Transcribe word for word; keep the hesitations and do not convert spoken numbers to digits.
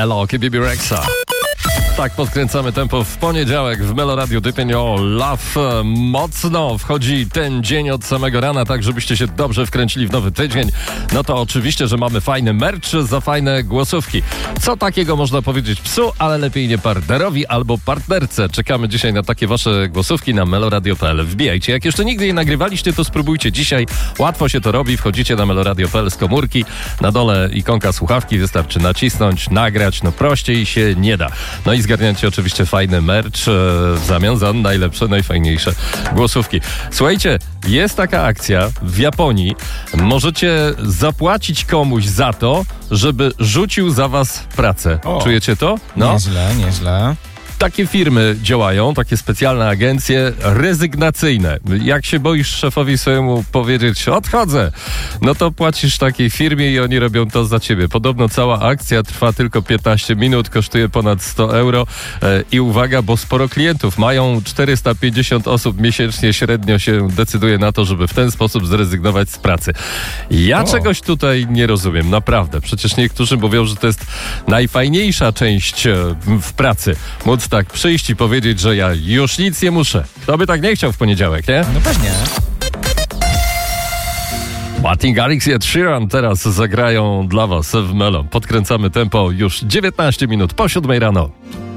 Elo, K B B Rexa. Tak, podkręcamy tempo w poniedziałek w Melo Radio Dypinio Love. Mocno wchodzi ten dzień od samego rana, tak żebyście się dobrze wkręcili w nowy tydzień. No to oczywiście, że mamy fajny merch za fajne głosówki. Co takiego można powiedzieć psu, ale lepiej nie partnerowi albo partnerce. Czekamy dzisiaj na takie wasze głosówki na meloradio kropka p l. Wbijajcie. Jak jeszcze nigdy je nagrywaliście, to spróbujcie dzisiaj. Łatwo się to robi. Wchodzicie na meloradio kropka p l z komórki. Na dole ikonka słuchawki. Wystarczy nacisnąć, nagrać. No prościej się nie da. No i zgarniacie oczywiście fajny merch e, w zamian za najlepsze, najfajniejsze głosówki. Słuchajcie, jest taka akcja w Japonii. Możecie zapłacić komuś za to, żeby rzucił za was pracę. O, czujecie to? No. Nieźle, nieźle. Takie firmy działają, takie specjalne agencje rezygnacyjne. Jak się boisz szefowi swojemu powiedzieć odchodzę, no to płacisz takiej firmie i oni robią to za ciebie. Podobno cała akcja trwa tylko piętnaście minut, kosztuje ponad sto euro e, i uwaga, bo sporo klientów mają czterysta pięćdziesiąt osób miesięcznie średnio się decyduje na to, żeby w ten sposób zrezygnować z pracy. Ja O. czegoś tutaj nie rozumiem, naprawdę. Przecież niektórzy mówią, że to jest najfajniejsza część e, w pracy. Móc tak przyjść i powiedzieć, że ja już nic nie muszę. Kto by tak nie chciał w poniedziałek, nie? No pewnie. Martin Garrix i Ed Sheeran teraz zagrają dla was w Melo. Podkręcamy tempo już dziewiętnaście minut po siódmej rano.